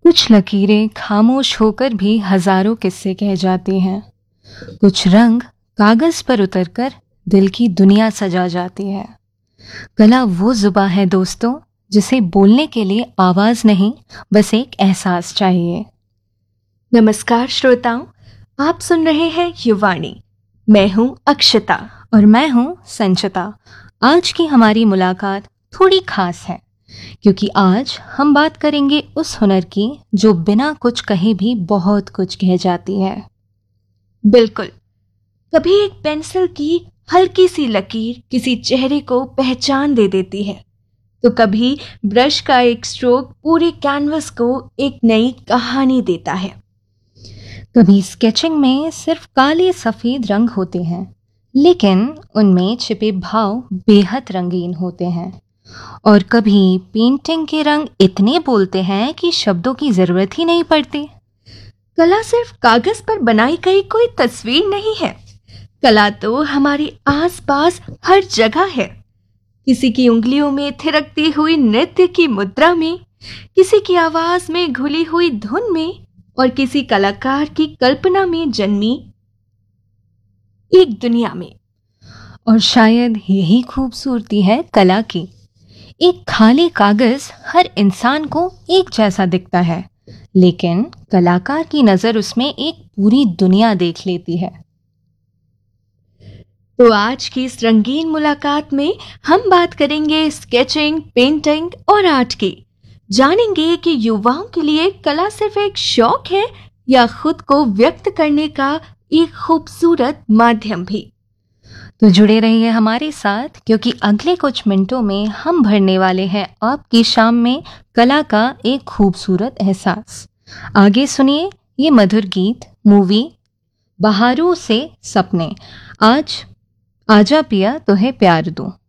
कुछ लकीरें खामोश होकर भी हजारों किस्से कह जाती हैं। कुछ रंग कागज पर उतरकर दिल की दुनिया सजा जाती है। कला वो जुबां है दोस्तों, जिसे बोलने के लिए आवाज नहीं, बस एक एहसास चाहिए। नमस्कार श्रोताओं, आप सुन रहे हैं युवाणी। मैं हूं अक्षता। और मैं हूं संचिता। आज की हमारी मुलाकात थोड़ी खास है, क्योंकि आज हम बात करेंगे उस हुनर की जो बिना कुछ कहे भी बहुत कुछ कह जाती है। बिल्कुल, कभी एक पेंसिल की हल्की सी लकीर किसी चेहरे को पहचान दे देती है, तो कभी ब्रश का एक स्ट्रोक पूरे कैनवस को एक नई कहानी देता है। कभी स्केचिंग में सिर्फ काले सफेद रंग होते हैं, लेकिन उनमें छिपे भाव बेहद रंगीन होते हैं। और कभी पेंटिंग के रंग इतने बोलते हैं कि शब्दों की जरूरत ही नहीं पड़ती। कला सिर्फ कागज पर बनाई गई कोई तस्वीर नहीं है। कला तो हमारे आसपास हर जगह है। किसी की उंगलियों में थिरकती हुई नृत्य की मुद्रा में, किसी की आवाज में घुली हुई धुन में, और किसी कलाकार की कल्पना में जन्मी एक दुनिया में। और शायद यही खूबसूरती है कला की। एक खाली कागज हर इंसान को एक जैसा दिखता है, लेकिन कलाकार की नजर उसमें एक पूरी दुनिया देख लेती है। तो आज की इस रंगीन मुलाकात में हम बात करेंगे स्केचिंग, पेंटिंग और आर्ट की। जानेंगे कि युवाओं के लिए कला सिर्फ एक शौक है या खुद को व्यक्त करने का एक खूबसूरत माध्यम भी। तो जुड़े रहिए हमारे साथ, क्योंकि अगले कुछ मिनटों में हम भरने वाले हैं आपकी शाम में कला का एक खूबसूरत एहसास। आगे सुनिए ये मधुर गीत मूवी बहारों से सपने। आज आजा पिया तुहे प्यार दूं।